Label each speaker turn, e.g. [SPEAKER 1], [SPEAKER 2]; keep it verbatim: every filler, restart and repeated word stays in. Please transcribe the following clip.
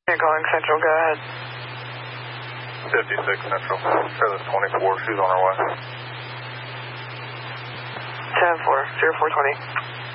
[SPEAKER 1] You're calling Central, go ahead.
[SPEAKER 2] fifty-six Central, seven twenty-four, she's on her way.
[SPEAKER 1] ten four, zero four twenty.